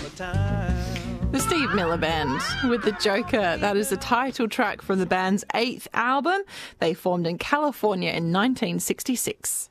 the time. The Steve Miller Band with The Joker. That is the title track from the band's 8th album. They formed in California in 1966.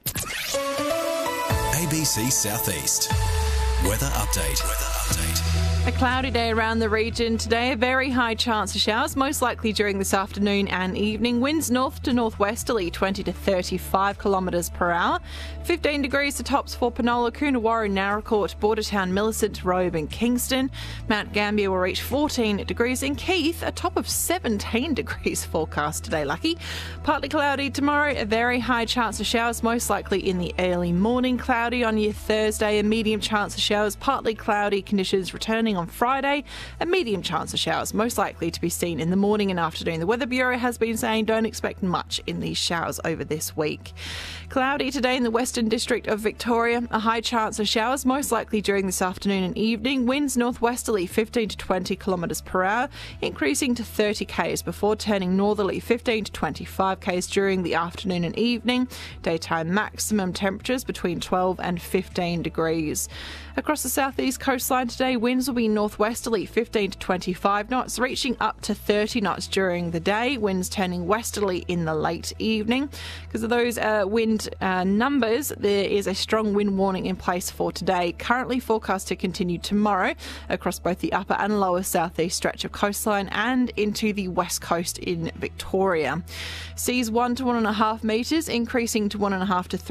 ABC Southeast. Weather update. A cloudy day around the region today. A very high chance of showers, most likely during this afternoon and evening. Winds north to northwesterly, 20 to 35 kilometres per hour. 15 degrees the tops for Penola, Coonawarra, Naracoorte, Bordertown, Millicent, Robe and Kingston. Mount Gambier will reach 14 degrees. In Keith, a top of 17 degrees forecast today, Lucky. Partly cloudy tomorrow. A very high chance of showers, most likely in the early morning. Cloudy on your Thursday. A medium chance of showers. Partly cloudy conditions returning on Friday. A medium chance of showers, most likely to be seen in the morning and afternoon. The Weather Bureau has been saying don't expect much in these showers over this week. Cloudy today in the Western District of Victoria. A high chance of showers, most likely during this afternoon and evening. Winds northwesterly, 15 to 20 kilometres per hour, increasing to 30 k's before turning northerly, 15 to 25 k's during the afternoon and evening. Daytime maximum temperatures between 12 and 15 degrees. Across the southeast coastline today, winds will be northwesterly, 15 to 25 knots, reaching up to 30 knots during the day. Winds turning westerly in the late evening. Because of those wind numbers, there is a strong wind warning in place for today. Currently forecast to continue tomorrow across both the upper and lower southeast stretch of coastline and into the west coast in Victoria. Seas 1 to 1.5 metres, increasing to 1.5 to 3